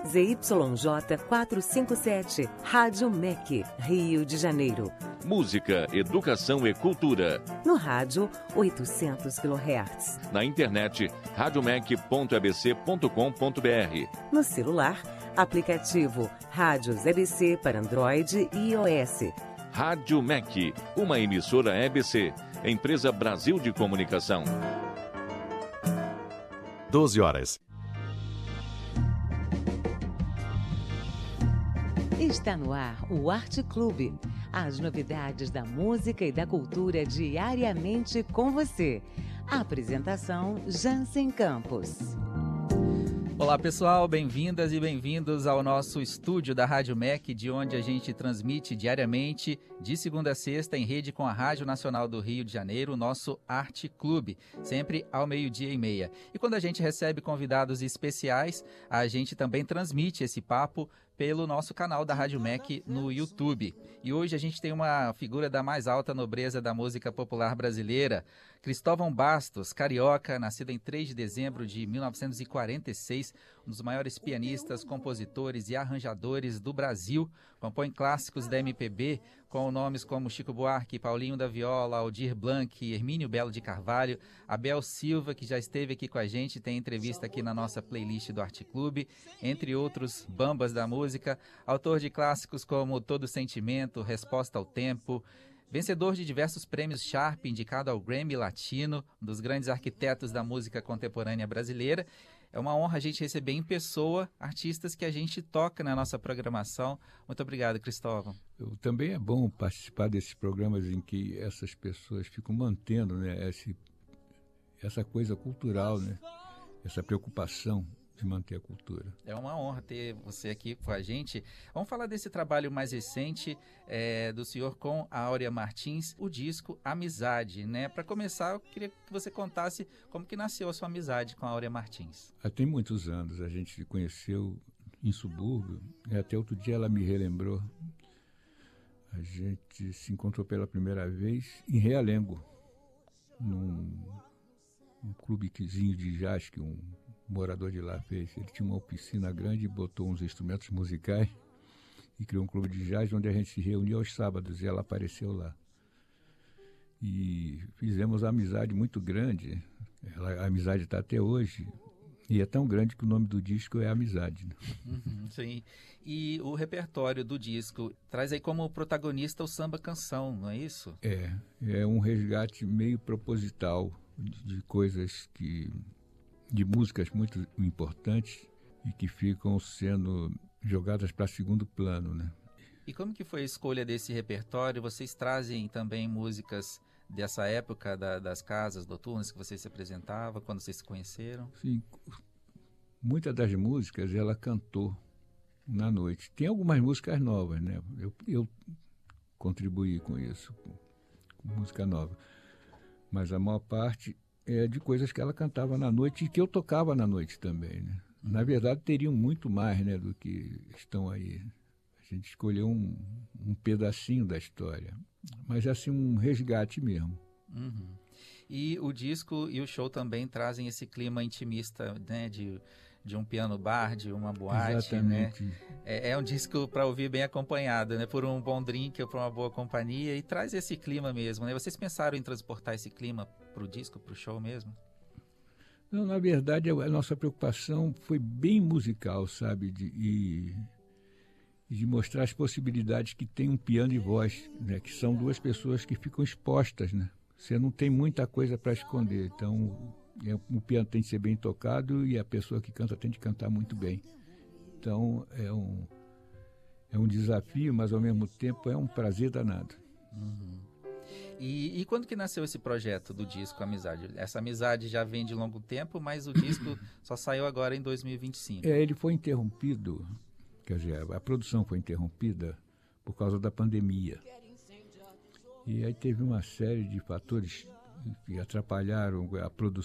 ZYJ 457, Rádio MEC, Rio de Janeiro. Música, educação e cultura. No rádio, 800 kHz. Na internet, radiomec.abc.com.br. No celular, aplicativo Rádios EBC para Android e iOS. Rádio MEC, uma emissora EBC, Empresa Brasil de Comunicação. 12 horas. Está no ar o Arte Clube. As novidades da música e da cultura diariamente com você. A apresentação, Jansen Campos. Olá pessoal, bem-vindas e bem-vindos ao nosso estúdio da Rádio MEC, de onde a gente transmite diariamente, de segunda a sexta, em rede com a Rádio Nacional do Rio de Janeiro, o nosso Arte Clube, sempre ao 12:30. E quando a gente recebe convidados especiais, a gente também transmite esse papo pelo nosso canal da Rádio MEC no YouTube. E hoje a gente tem uma figura da mais alta nobreza da música popular brasileira, Cristóvão Bastos, carioca, nascido em 3 de dezembro de 1946, um dos maiores pianistas, compositores e arranjadores do Brasil, compõe clássicos da MPB com nomes como Chico Buarque, Paulinho da Viola, Aldir Blanc, Hermínio Belo de Carvalho, Abel Silva, que já esteve aqui com a gente, tem entrevista aqui na nossa playlist do Arte Clube, entre outros bambas da música, autor de clássicos como Todo Sentimento, Resposta ao Tempo, vencedor de diversos prêmios Sharp, indicado ao Grammy Latino, um dos grandes arquitetos da música contemporânea brasileira. É uma honra a gente receber em pessoa artistas que a gente toca na nossa programação. Muito obrigado, Cristóvão. Também é bom participar desses programas em que essas pessoas ficam mantendo, né, essa coisa cultural, né, essa preocupação de manter a cultura. É uma honra ter você aqui com a gente. Vamos falar desse trabalho mais recente do senhor com a Áurea Martins, o disco Amizade, né? Para começar, eu queria que você contasse como que nasceu a sua amizade com a Áurea Martins. Tem muitos anos, a gente se conheceu em subúrbio, e até outro dia ela me relembrou. A gente se encontrou pela primeira vez em Realengo, num clubezinho de jazz que um morador de lá fez. Ele tinha uma piscina grande e botou uns instrumentos musicais e criou um clube de jazz onde a gente se reunia aos sábados, e ela apareceu lá. E fizemos uma amizade muito grande. A amizade está até hoje, e é tão grande que o nome do disco é Amizade, né? Sim. E o repertório do disco traz aí como protagonista o samba-canção, não é isso? É um resgate meio proposital de coisas de músicas muito importantes e que ficam sendo jogadas para segundo plano, né? E como que foi a escolha desse repertório? Vocês trazem também músicas dessa época das casas noturnas que vocês se apresentavam, quando vocês se conheceram? Sim, muitas das músicas ela cantou na noite. Tem algumas músicas novas, né? Eu contribuí com isso, com música nova. Mas a maior parte é de coisas que ela cantava na noite e que eu tocava na noite também, né? Na verdade, teriam muito mais, né, do que estão aí. A gente escolheu um pedacinho da história, mas assim, um resgate mesmo. Uhum. E o disco e o show também trazem esse clima intimista, né, de um piano bar, de uma boate. Exatamente. Né? É um disco para ouvir bem acompanhado, né? Por um bom drink ou por uma boa companhia, e traz esse clima mesmo, né? Vocês pensaram em transportar esse clima para o disco, para o show mesmo? Não, na verdade, a nossa preocupação foi bem musical, sabe? De mostrar as possibilidades que tem um piano e voz, né? Que são duas pessoas que ficam expostas, né? Você não tem muita coisa para esconder, então o piano tem que ser bem tocado e a pessoa que canta tem que cantar muito bem. Então é um desafio, mas ao mesmo tempo é um prazer danado. Uhum. E quando que nasceu esse projeto do disco Amizade? Essa amizade já vem de longo tempo, mas o disco só saiu agora em 2025. Ele foi interrompido, quer dizer, a produção foi interrompida por causa da pandemia. E aí teve uma série de fatores que atrapalharam a produção